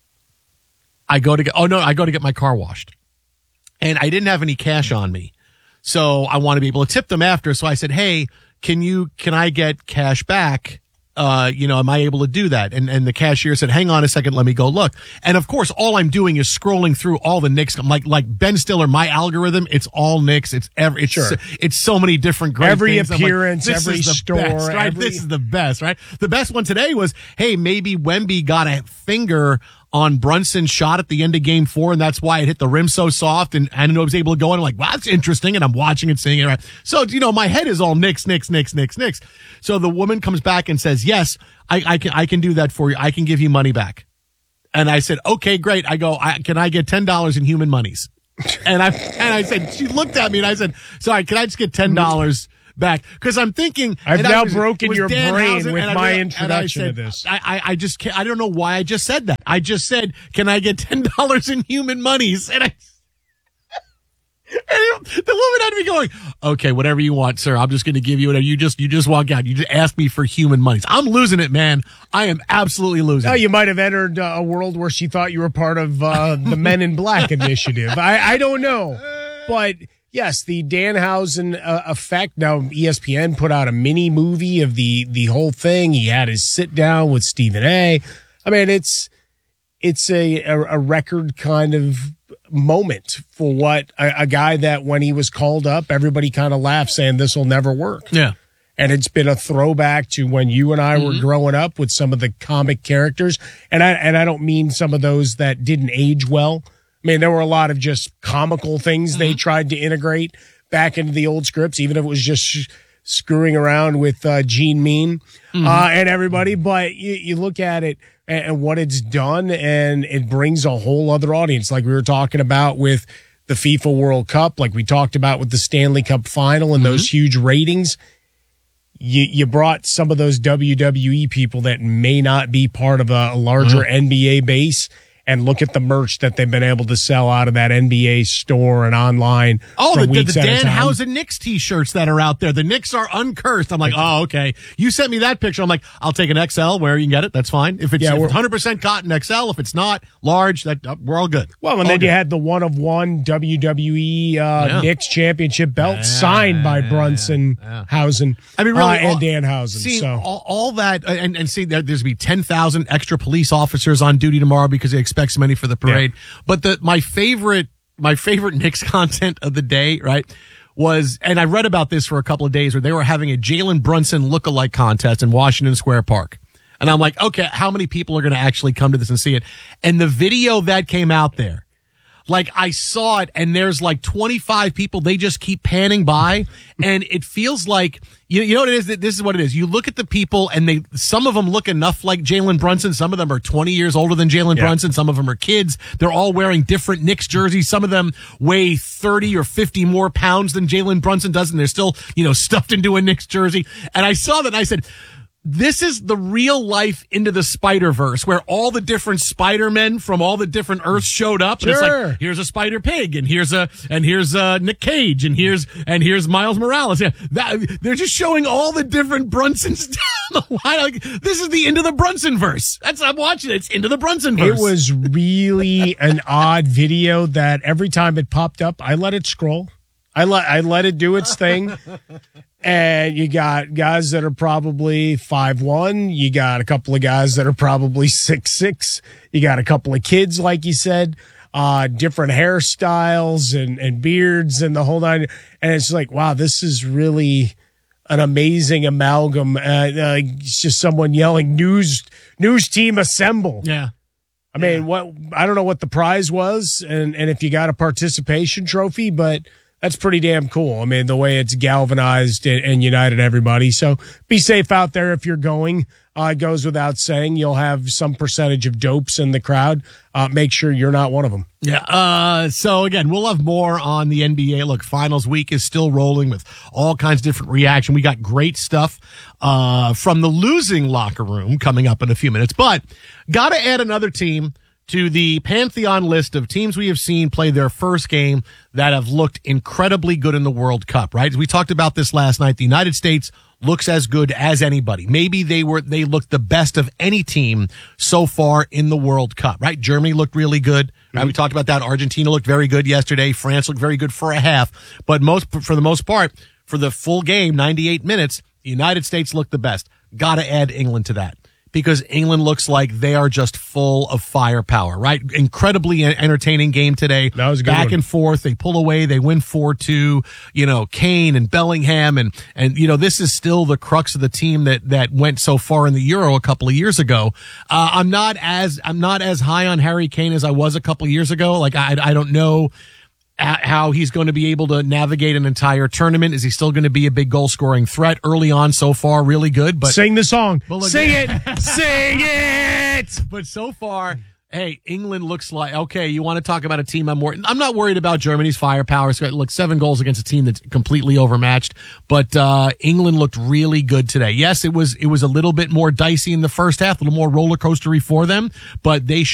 I go to get, oh no, I go to get my car washed and I didn't have any cash on me. So I want to be able to tip them after. So I said, hey, can you, can I get cash back? Uh, you know, am I able to do that? And and the cashier said, hang on a second, let me go look. And of course, all I'm doing is scrolling through all the Knicks. I'm like, like Ben Stiller, my algorithm, it's all Knicks. It's every, it's, sure. it's so many different great every things. appearance, like, every store, best, right? every... This is the best, right? The best one today was, hey, maybe Wemby got a finger on Brunson's shot at the end of game four, and that's why it hit the rim so soft, and I was able to go in. I'm like, wow, that's interesting, and I'm watching and seeing it. Right? So, you know, my head is all Knicks, Knicks, Knicks, Knicks, Knicks. So the woman comes back and says, yes, I, I can I can do that for you. I can give you money back. And I said, okay, great. I go, I, can I get ten dollars in human monies? And I and I said, she looked at me and I said, sorry, can I just get ten dollars back? Because I'm thinking. I've now was, broken your Dan brain Housen, with I, my and introduction I said, to this. I, I, I just can't, I don't know why I just said that. I just said, can I get ten dollars in human monies? And I. And the woman had to be going, okay, whatever you want, sir. I'm just going to give you whatever. You just, you just walk out. You just ask me for human monies. I'm losing it, man. I am absolutely losing oh, it. You might have entered uh, a world where she thought you were part of uh, the Men in Black initiative. I, I don't know. But yes, the Danhausen uh, effect. Now, E S P N put out a mini movie of the, the whole thing. He had his sit down with Stephen A. I mean, it's, it's a, a, a record kind of moment for what a, a guy that when he was called up, everybody kind of laughed saying this will never work. Yeah. And it's been a throwback to when you and I mm-hmm. were growing up with some of the comic characters. And I, and I don't mean some of those that didn't age well. I mean, there were a lot of just comical things mm-hmm. they tried to integrate back into the old scripts, even if it was just sh- screwing around with uh, Gene Mean mm-hmm. uh, and everybody. But you, you look at it and, and what it's done, and it brings a whole other audience, like we were talking about with the FIFA World Cup, like we talked about with the Stanley Cup final and mm-hmm. those huge ratings. You, you brought some of those W W E people that may not be part of a, a larger mm-hmm. N B A base, and look at the merch that they've been able to sell out of that N B A store and online. Oh, the, the, the Danhausen Knicks t-shirts that are out there. The Knicks are uncursed. I'm like, oh, okay. You sent me that picture. I'm like, I'll take an X L where you can get it. That's fine. If it's, yeah, if it's one hundred percent cotton, X L. If it's not large, that uh, we're all good. Well, and all then good. You had the one of one W W E uh, yeah. Knicks championship belt yeah, signed by yeah, Brunson, yeah. Hausen, I mean, really, uh, and all, Danhausen. See, so. all, all that, and, and see, there, there's going to be ten thousand extra police officers on duty tomorrow because they expect so many for the parade. Yeah. But the my favorite my favorite Knicks content of the day, right, was, and I read about this for a couple of days, where they were having a Jalen Brunson lookalike contest in Washington Square Park. And I'm like, okay, how many people are going to actually come to this and see it? And the video that came out there, like I saw it, and there's like twenty-five people. They just keep panning by, and it feels like, you, you know what it is? This is what it is. You look at the people, and they, some of them look enough like Jalen Brunson. Some of them are twenty years older than Jalen yeah. Brunson. Some of them are kids. They're all wearing different Knicks jerseys. Some of them weigh thirty or fifty more pounds than Jalen Brunson does, and they're still, you know, stuffed into a Knicks jersey. And I saw that, and I said, this is the real life Into the Spider-Verse, where all the different Spider-Men from all the different Earths showed up. And sure. it's like, here's a Spider-Pig, and here's a, and here's uh Nick Cage, and here's, and here's Miles Morales. Yeah, that, they're just showing all the different Brunsons down the line. Like, this is the Into the Brunson-verse. That's, I'm watching it. It's Into the Brunson-verse. It was really an odd video that every time it popped up, I let it scroll. I let, I let it do its thing. And you got guys that are probably five one. You got a couple of guys that are probably six six. You got a couple of kids, like you said, uh, different hairstyles and, and beards and the whole nine. And it's like, wow, this is really an amazing amalgam. Uh, uh, it's just someone yelling, news, news team assemble. Yeah. I mean, yeah. what, I don't know what the prize was and, and if you got a participation trophy, but that's pretty damn cool. I mean, the way it's galvanized and, and united everybody. So be safe out there if you're going. Uh, it goes without saying. You'll have some percentage of dopes in the crowd. Uh, make sure you're not one of them. Yeah. Uh, so again, we'll have more on the N B A. Look, finals week is still rolling with all kinds of different reaction. We got great stuff uh, from the losing locker room coming up in a few minutes, but got to add another team to the Pantheon list of teams we have seen play their first game that have looked incredibly good in the World Cup, right? We talked about this last night. The United States looks as good as anybody. Maybe they were, they looked the best of any team so far in the World Cup, right? Germany looked really good. Right? Mm-hmm. We talked about that. Argentina looked very good yesterday. France looked very good for a half, but most, for the most part, for the full game, ninety-eight minutes, the United States looked the best. Got to add England to that, because England looks like they are just full of firepower, right? Incredibly entertaining game today. That was a good Back one. and forth. They pull away. They win four two. You know, Kane and Bellingham. And, and, you know, this is still the crux of the team that, that went so far in the Euro a couple of years ago. Uh, I'm not as, I'm not as high on Harry Kane as I was a couple of years ago. Like, I, I don't know how he's going to be able to navigate an entire tournament. Is he still going to be a big goal scoring threat early on? So far, really good. But sing the song. But look, sing it. Sing it. But so far, Hey, England looks like, okay, you want to talk about a team I'm more, I'm not worried about Germany's firepower. It's got, look, seven goals against a team that's completely overmatched, but, uh, England looked really good today. Yes, it was, it was a little bit more dicey in the first half, a little more roller coastery for them, but they